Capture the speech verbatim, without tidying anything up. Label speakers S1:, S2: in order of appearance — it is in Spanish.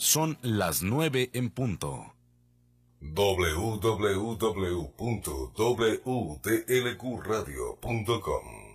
S1: Son las nueve en punto.
S2: w w w punto w t l q radio punto com